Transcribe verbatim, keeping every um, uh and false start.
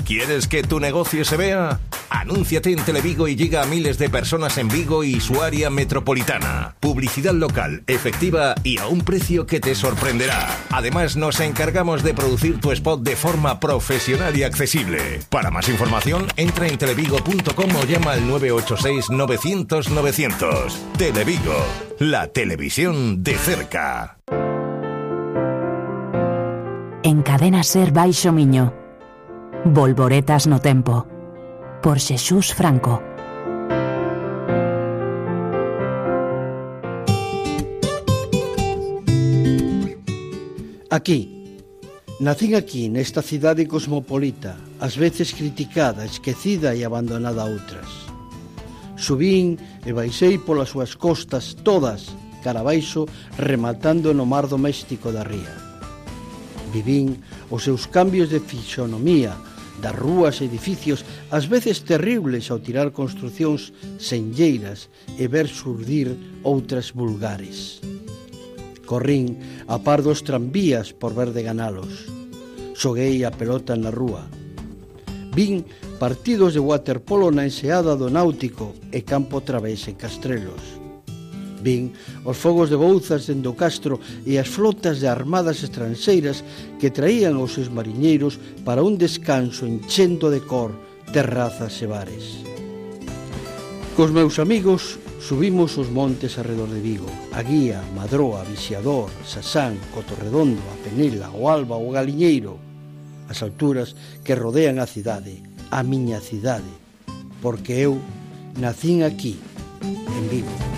¿Quieres que tu negocio se vea? Anúnciate en Televigo y llega a miles de personas en Vigo y su área metropolitana. Publicidad local, efectiva y a un precio que te sorprenderá. Además, nos encargamos de producir tu spot de forma profesional y accesible. Para más información, entra en televigo punto com o llama al nueve ocho seis novecientos novecientos. Televigo, la televisión de cerca. En Cadena Ser Baixo Miño. Volvoretas no tempo. Por Xesús Franco. Aquí, nacín aquí, nesta cidade cosmopolita, ás veces criticada, esquecida e abandonada a outras. Subín e baixei polas súas costas todas, cara abaixo, rematando no mar doméstico da ría. Vivín os seus cambios de fisonomía, das rúas e edificios, ás veces terribles ao tirar construcións senlleiras e ver surdir outras vulgares. Corrín a par dos tranvías por ver de ganalos. Xoguei a pelota na rúa. Vin partidos de waterpolo na enseada do Náutico e campo través en Castrelos. Vin os fogos de Bouzas dende o Castro e as flotas de armadas estranxeiras que traían os seus mariñeiros para un descanso enchendo de cor terrazas e bares. Cos meus amigos subimos os montes arredor de Vigo, a Guía, Madroa, Vixiador, Sasán, Cotorredondo, a Penela, o Alba, o Galiñeiro, as alturas que rodean a cidade, a miña cidade, porque eu nacín aquí, en Vigo.